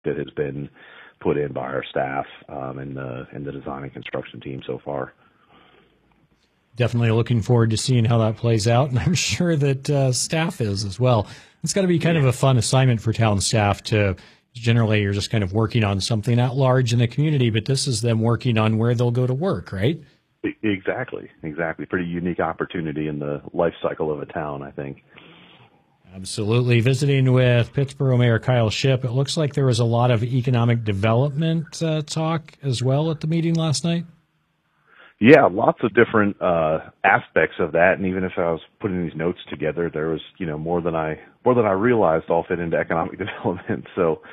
that has been put in by our staff and the design and construction team so far. Definitely looking forward to seeing how that plays out, and I'm sure that staff is as well. It's got to be kind of a fun assignment for town staff to. Generally, you're just kind of working on something at large in the community, but this is them working on where they'll go to work, right? Exactly. Pretty unique opportunity in the life cycle of a town, I think. Absolutely. Visiting with Pittsboro Mayor Kyle Shipp, it looks like there was a lot of economic development talk as well at the meeting last night. Yeah, lots of different aspects of that, and even if I was putting these notes together, there was more than I realized all fit into economic development. So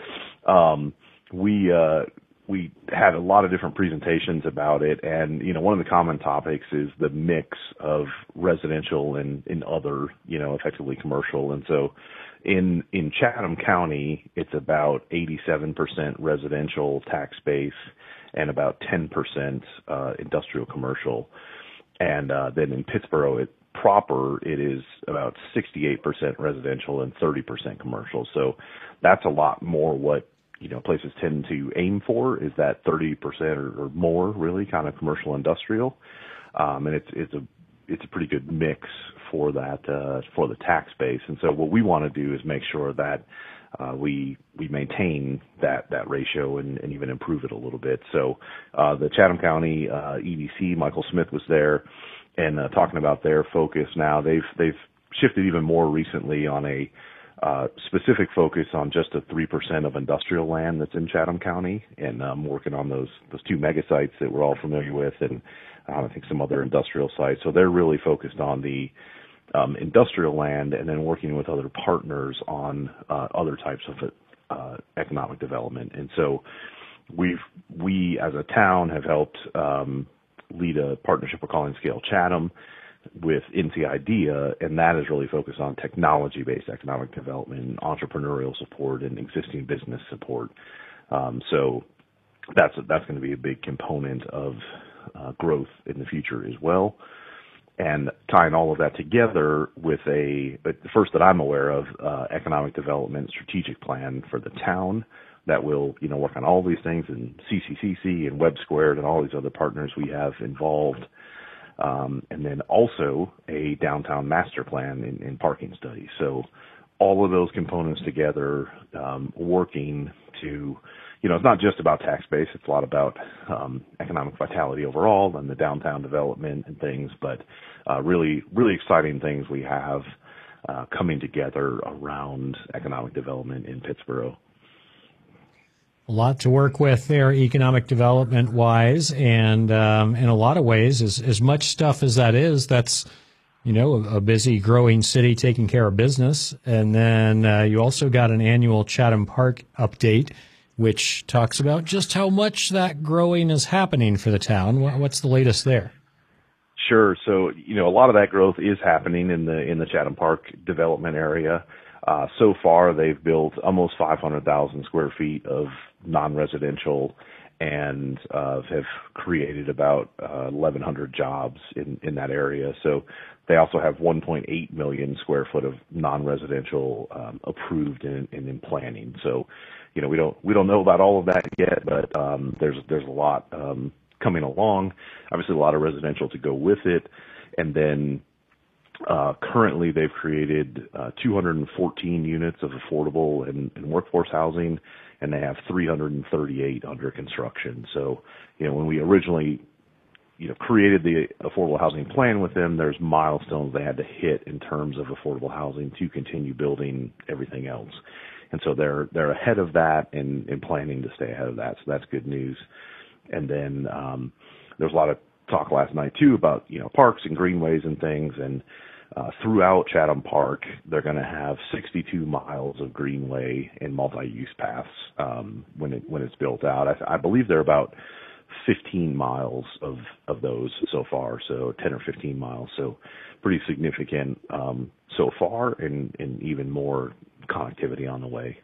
we had a lot of different presentations about it, and one of the common topics is the mix of residential and other effectively commercial. And so in Chatham County, it's about 87% residential tax base and about 10% industrial commercial. And then in Pittsboro it is about 68% residential and 30% commercial. So that's a lot more what places tend to aim for, is that 30% or more, really, kind of commercial industrial. And it's a pretty good mix for that for the tax base. And so what we want to do is make sure that we maintain that ratio and even improve it a little bit. So the Chatham County EDC, Michael Smith, was there and talking about their focus now. They've shifted even more recently on a specific focus on just the 3% of industrial land that's in Chatham County, and working on those two mega sites that we're all familiar with, and I think some other industrial sites. So they're really focused on the industrial land, and then working with other partners on other types of economic development. And so we as a town have helped lead a partnership we're calling Scale Chatham with NC IDEA, and that is really focused on technology-based economic development, entrepreneurial support, and existing business support. So that's going to be a big component of growth in the future as well. And tying all of that together with the first that I'm aware of, economic development strategic plan for the town that will, work on all these things, and CCCC and Web Squared and all these other partners we have involved. And then also a downtown master plan in parking studies. So all of those components together, working to, it's not just about tax base. It's a lot about economic vitality overall and the downtown development and things, but really, really exciting things we have coming together around economic development in Pittsboro. A lot to work with there, economic development wise, and in a lot of ways, as much stuff as that is, that's a busy, growing city taking care of business. And then you also got an annual Chatham Park update, which talks about just how much that growing is happening for the town. What's the latest there? Sure. So a lot of that growth is happening in the Chatham Park development area. So far, they've built almost 500,000 square feet of non-residential and have created about 1,100 jobs in that area. So they also have 1.8 million square foot of non-residential approved and in planning. So, we don't know about all of that yet, but there's a lot coming along. Obviously, a lot of residential to go with it, and then currently they've created 214 units of affordable and workforce housing, and they have 338 under construction. So, when we originally, created the affordable housing plan with them, there's milestones they had to hit in terms of affordable housing to continue building everything else. And so they're ahead of that and planning to stay ahead of that. So that's good news. And then there's a lot of talk last night too about parks and greenways and things, and throughout Chatham Park they're going to have 62 miles of greenway and multi-use paths when it's built out. I believe there are about 15 miles of those so far, so 10 or 15 miles, so pretty significant so far, and even more connectivity on the way.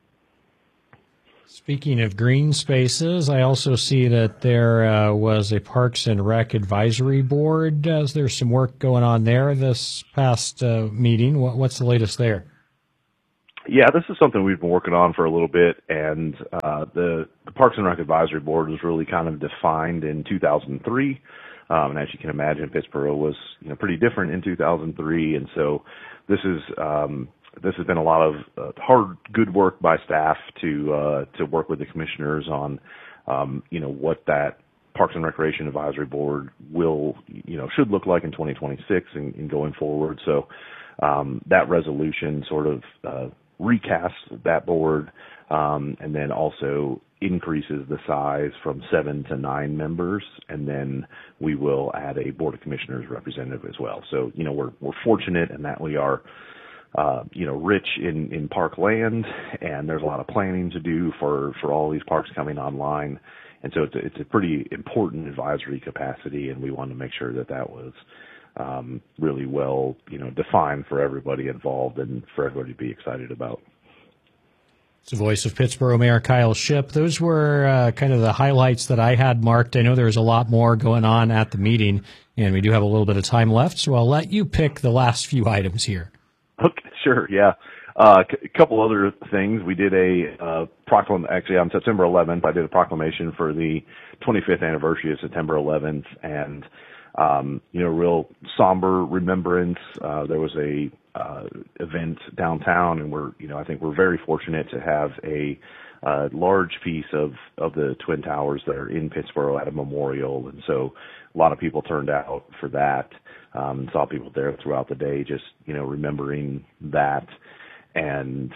Speaking of green spaces, I also see that there was a Parks and Rec Advisory Board. There's some work going on there this past meeting. What's the latest there? Yeah, this is something we've been working on for a little bit, and the Parks and Rec Advisory Board was really kind of defined in 2003. And as you can imagine, Pittsboro was pretty different in 2003, and so this has been a lot of hard, good work by staff to work with the commissioners on what that Parks and Recreation Advisory Board will should look like in 2026 and going forward. So that resolution sort of recasts that board, and then also increases the size from 7 to 9 members, and then we will add a Board of Commissioners representative as well. So we're fortunate in that we are rich in park land, and there's a lot of planning to do for all these parks coming online, and so it's a pretty important advisory capacity, and we wanted to make sure that was really well defined for everybody involved and for everybody to be excited about. It's the voice of Pittsboro Mayor Kyle Shipp. Those were kind of the highlights that I had marked. I know there was a lot more going on at the meeting, and we do have a little bit of time left, so I'll let you pick the last few items here. Okay, sure, yeah. A couple other things. We did a proclamation, actually on September 11th, I did a proclamation for the 25th anniversary of September 11th, and real somber remembrance. There was a event downtown, and I think we're very fortunate to have a large piece of the Twin Towers that are in Pittsboro at a memorial, and so a lot of people turned out for that. Saw people there throughout the day, just remembering that, and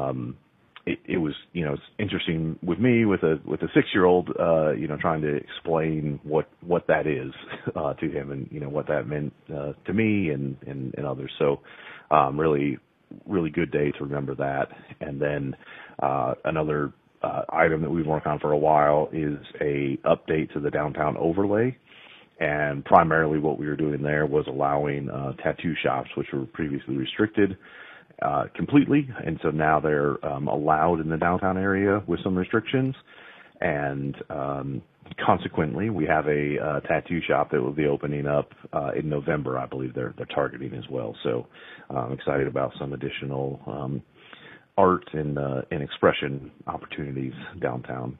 it was it's interesting with me with a 6-year-old trying to explain what that is to him, and what that meant to me and others. So really good day to remember that. And then another item that we've been working on for a while is a update to the downtown overlay. And primarily what we were doing there was allowing tattoo shops, which were previously restricted completely. And so now they're allowed in the downtown area with some restrictions. And consequently, we have a tattoo shop that will be opening up in November. I believe they're targeting as well. So I'm excited about some additional art and expression opportunities downtown.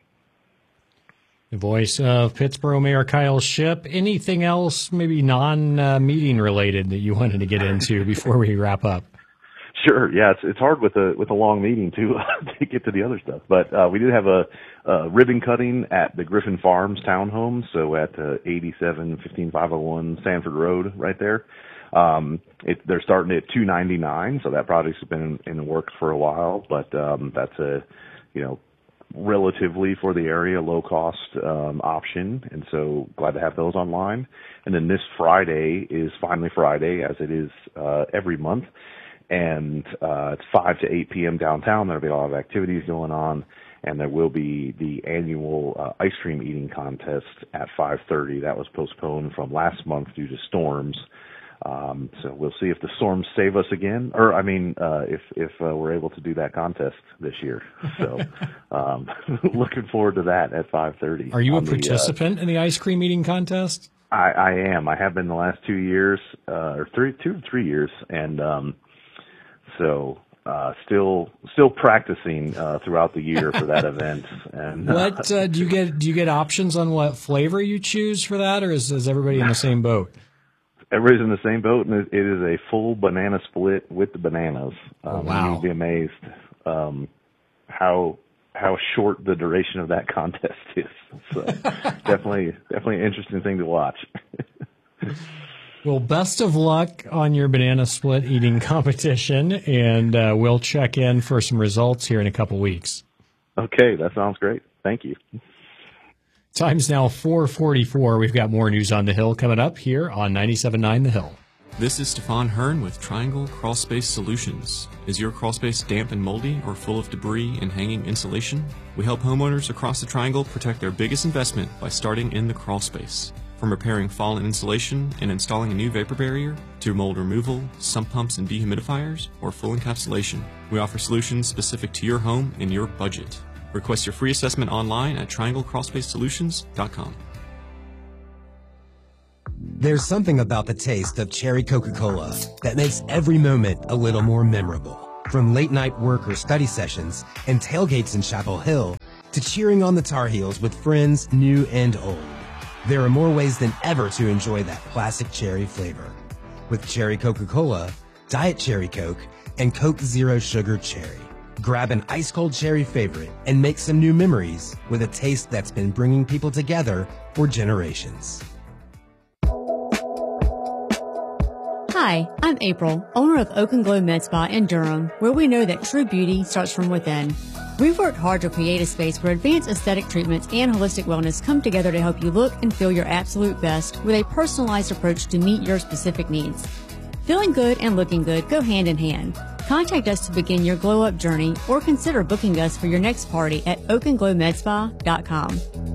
The voice of Pittsboro Mayor Kyle Shipp. Anything else, maybe non-meeting related, that you wanted to get into before we wrap up? Sure. Yeah, it's hard with a long meeting to get to the other stuff. But we did have a ribbon cutting at the Griffin Farms townhome, so at 87-15501 Sanford Road, right there. They're starting at $299, so that project's been in the works for a while. But that's a relatively for the area low cost option, and so glad to have those online. And then this Friday is finally Friday, as it is every month. And it's 5 to 8 p.m. downtown. There'll be a lot of activities going on, and there will be the annual ice cream eating contest at 5:30. That was postponed from last month due to storms. So we'll see if the storms save us again, or if we're able to do that contest this year. So looking forward to that at 5:30. Are you a participant in the ice cream eating contest? I am. I have been the last 2 years, or 2 to 3 years, and so still practicing throughout the year for that event. And what do you get options on what flavor you choose for that, or is everybody in the same boat? Everybody's in the same boat, and it is a full banana split with the bananas. Wow! You'd be amazed how short the duration of that contest is. So definitely an interesting thing to watch. Well, best of luck on your banana split eating competition, and we'll check in for some results here in a couple weeks. Okay, that sounds great. Thank you. Time's now 4:44. We've got more news on the Hill coming up here on 97.9 The Hill. This is Stefan Hearn with Triangle Crawlspace Solutions. Is your crawlspace damp and moldy or full of debris and hanging insulation? We help homeowners across the Triangle protect their biggest investment by starting in the crawlspace. From repairing fallen insulation and installing a new vapor barrier, to mold removal, sump pumps and dehumidifiers, or full encapsulation, we offer solutions specific to your home and your budget. Request your free assessment online at trianglecrawlspacesolutions.com. There's something about the taste of cherry Coca-Cola that makes every moment a little more memorable. From late-night work or study sessions and tailgates in Chapel Hill to cheering on the Tar Heels with friends new and old, there are more ways than ever to enjoy that classic cherry flavor. With Cherry Coca-Cola, Diet Cherry Coke, and Coke Zero Sugar Cherry. Grab an ice-cold cherry favorite and make some new memories with a taste that's been bringing people together for generations. Hi, I'm April, owner of Oak and Glow Med Spa in Durham, where we know that true beauty starts from within. We've worked hard to create a space where advanced aesthetic treatments and holistic wellness come together to help you look and feel your absolute best with a personalized approach to meet your specific needs. Feeling good and looking good go hand in hand. Contact us to begin your glow-up journey or consider booking us for your next party at oakandglowmedspa.com.